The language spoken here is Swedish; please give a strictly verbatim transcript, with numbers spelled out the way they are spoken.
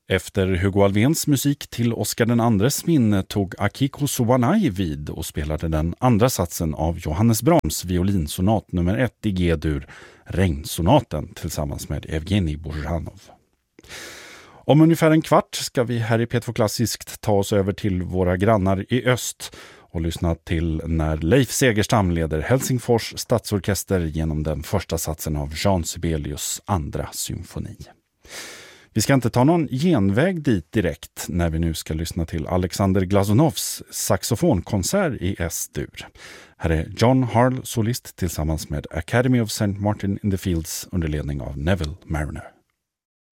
Efter Hugo Alfvéns musik till Oscar den andres minne tog Akiko Sobanai vid och spelade den andra satsen av Johannes Brahms violinsonat nummer ett i G-dur, Regnsonaten, tillsammans med Evgenij Bojanov. Om ungefär en kvart ska vi här i P två Klassiskt ta oss över till våra grannar i öst och lyssna till när Leif Segerstam leder Helsingfors stadsorkester genom den första satsen av Jean Sibelius andra symfoni. Vi ska inte ta någon genväg dit direkt när vi nu ska lyssna till Alexander Glazunovs saxofonkonsert i S-dur. Här är John Harl solist tillsammans med Academy of Saint Martin in the Fields under ledning av Neville Mariner.